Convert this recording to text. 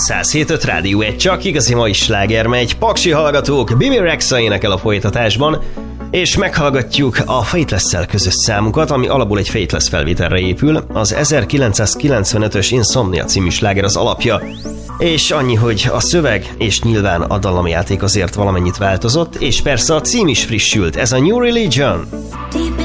107.5 Rádió, egy csak igazi mai sláger megy. Paksi hallgatók, Bibi Rexha énekel a folytatásban, és meghallgatjuk a Faithless-szel közös számukat, ami alapból egy Faithless felvételre épül. Az 1995-ös Insomnia című sláger az alapja. És annyi, hogy a szöveg és nyilván a dallamjáték azért valamennyit változott, és persze a cím is frissült, ez a New Religion.